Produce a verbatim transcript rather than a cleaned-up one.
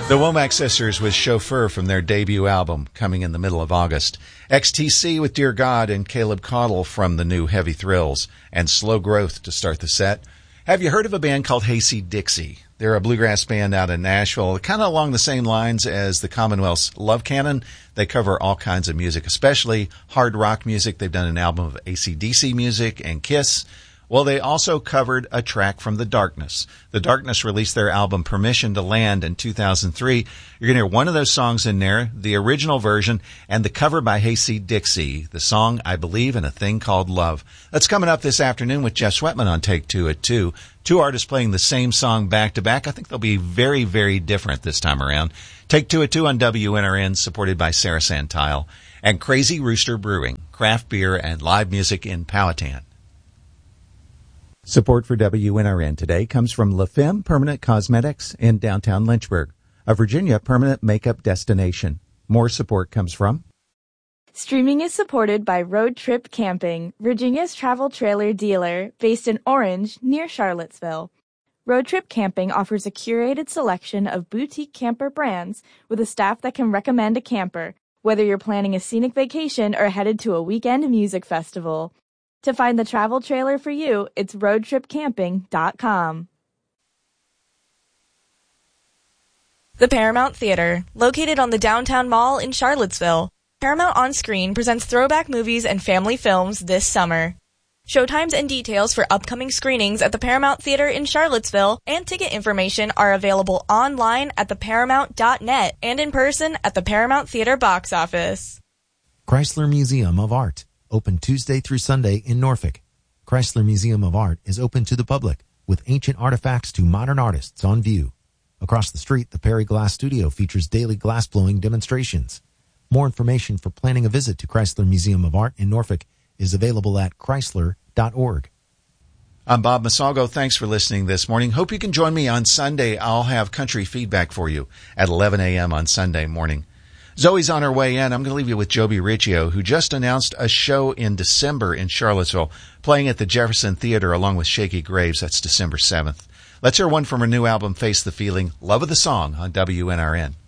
The Womack Sisters with Chauffeur from their debut album coming in the middle of August. X T C with Dear God and Caleb Caudle from the new Heavy Thrills. And Slow Growth to start the set. Have you heard of a band called Hayseed Dixie? They're a bluegrass band out in Nashville, kind of along the same lines as the Commonwealth's Love Cannon. They cover all kinds of music, especially hard rock music. They've done an album of A C D C music and Kiss. Well, they also covered a track from The Darkness. The Darkness released their album Permission to Land in two thousand three. You're going to hear one of those songs in there, the original version, and the cover by Hayseed Dixie, the song I Believe in a Thing Called Love. That's coming up this afternoon with Jeff Sweatman on Take Two at two. Two artists playing the same song back to back. I think they'll be very, very different this time around. Take Two at two on W N R N, supported by Sarah Santile. And Crazy Rooster Brewing, craft beer and live music in Powhatan. Support for W N R N today comes from La Femme Permanent Cosmetics in downtown Lynchburg, a Virginia permanent makeup destination. More support comes from... Streaming is supported by Road Trip Camping, Virginia's travel trailer dealer, based in Orange, near Charlottesville. Road Trip Camping offers a curated selection of boutique camper brands with a staff that can recommend a camper, whether you're planning a scenic vacation or headed to a weekend music festival. To find the travel trailer for you, it's road trip camping dot com. The Paramount Theater, located on the Downtown Mall in Charlottesville. Paramount On Screen presents throwback movies and family films this summer. Showtimes and details for upcoming screenings at the Paramount Theater in Charlottesville and ticket information are available online at the paramount dot net and in person at the Paramount Theater box office. Chrysler Museum of Art, open Tuesday through Sunday in Norfolk. Chrysler Museum of Art is open to the public with ancient artifacts to modern artists on view. Across the street, the Perry Glass Studio features daily glass-blowing demonstrations. More information for planning a visit to Chrysler Museum of Art in Norfolk is available at chrysler dot org. I'm Bob Masalgo. Thanks for listening this morning. Hope you can join me on Sunday. I'll have country feedback for you at eleven a.m. on Sunday morning. Zoe's on her way in. I'm going to leave you with Joby Riccio, who just announced a show in December in Charlottesville, playing at the Jefferson Theater along with Shaky Graves. That's December seventh. Let's hear one from her new album, Face the Feeling, Love of the Song on W N R N.